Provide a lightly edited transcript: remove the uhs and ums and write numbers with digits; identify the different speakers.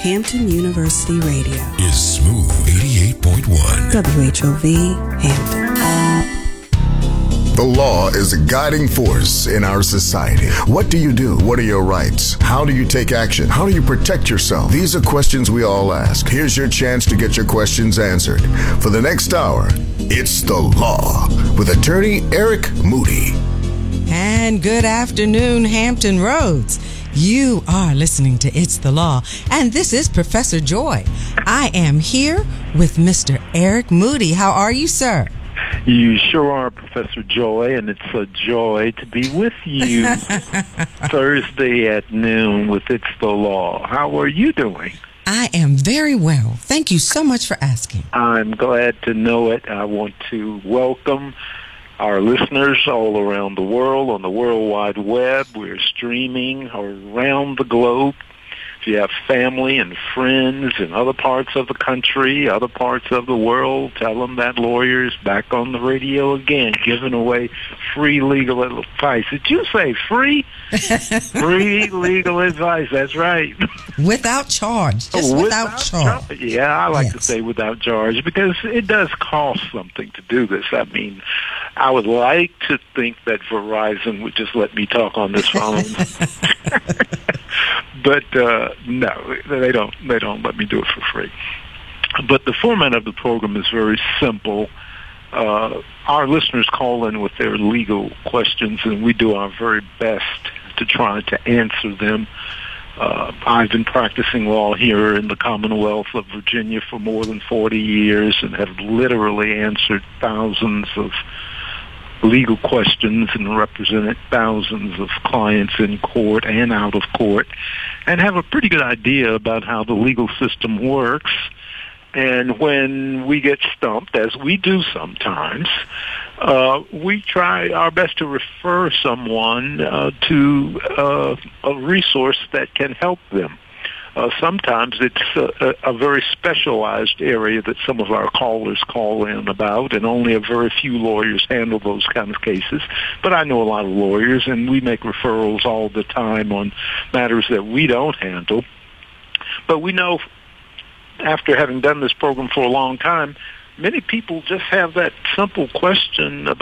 Speaker 1: Hampton University Radio
Speaker 2: is Smooth 88.1.
Speaker 1: WHOV Hampton.
Speaker 3: The law is a guiding force in our society. What do you do? What are your rights? How do you take action? How do you protect yourself? These are questions we all ask. Here's your chance to get your questions answered. For the next hour, it's The Law with attorney Eric Moody.
Speaker 4: And good afternoon, Hampton Roads. You are listening to It's the Law, and this is Professor Joy. I am here with Mr. Eric Moody. How are you, sir?
Speaker 5: You sure are, Professor Joy, and it's a joy to be with you Thursday at noon with It's the Law. How are you doing?
Speaker 4: I am very well. Thank you so much for asking.
Speaker 5: I'm glad to know it. I want to welcome our listeners all around the world on the World Wide Web. We're streaming around the globe. If you have family and friends in other parts of the country, other parts of the world, tell them that lawyer is back on the radio again, giving away free legal advice. Did you say free? Free legal advice, that's right.
Speaker 4: Without charge. Just without charge.
Speaker 5: Yeah, I like to say without charge because it does cost something to do this. I mean, I would like to think that Verizon would just let me talk on this phone. But no, they don't let me do it for free. But the format of the program is very simple. Our listeners call in with their legal questions, and we do our very best to try to answer them. I've been practicing law here in the Commonwealth of Virginia for more than 40 years and have literally answered thousands of legal questions and represented thousands of clients in court and out of court and have a pretty good idea about how the legal system works. And when we get stumped, as we do sometimes, we try our best to refer someone to a resource that can help them. Sometimes it's a very specialized area that some of our callers call in about, and only a very few lawyers handle those kind of cases. But I know a lot of lawyers, and we make referrals all the time on matters that we don't handle. But we know, after having done this program for a long time, many people just have that simple question about